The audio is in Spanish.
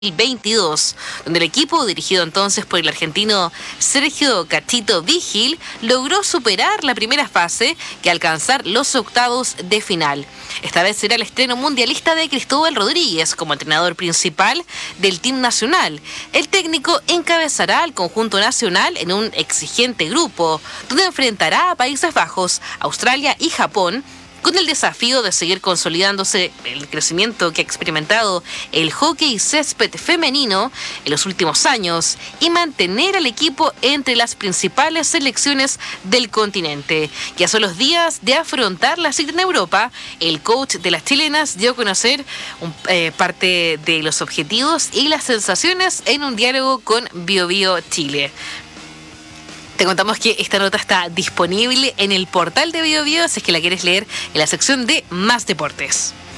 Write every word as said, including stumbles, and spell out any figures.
veintidós, donde el equipo, dirigido entonces por el argentino Sergio Cachito Vigil, logró superar la primera fase y alcanzar los octavos de final. Esta vez será el estreno mundialista de Cristóbal Rodríguez como entrenador principal del Team Nacional. El técnico encabezará al conjunto nacional en un exigente grupo, donde enfrentará a Países Bajos, Australia y Japón, con el desafío de seguir consolidándose el crecimiento que ha experimentado el hockey césped femenino en los últimos años y mantener al equipo entre las principales selecciones del continente. Ya son los días de afrontar la cita en Europa. El coach de las chilenas dio a conocer un, eh, parte de los objetivos y las sensaciones en un diálogo con BioBio Chile. Te contamos que esta nota está disponible en el portal de BioBio, si es que la quieres leer en la sección de Más Deportes.